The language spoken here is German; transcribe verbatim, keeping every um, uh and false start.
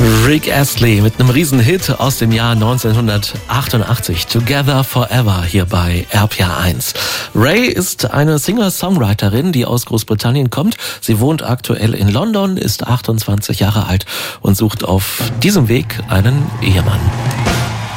Rick Astley mit einem Riesenhit aus dem Jahr neunzehnhundertachtundachtzig. Together Forever hier bei R P R eins. Ray ist eine Singer-Songwriterin, die aus Großbritannien kommt. Sie wohnt aktuell in London, ist achtundzwanzig Jahre alt und sucht auf diesem Weg einen Ehemann.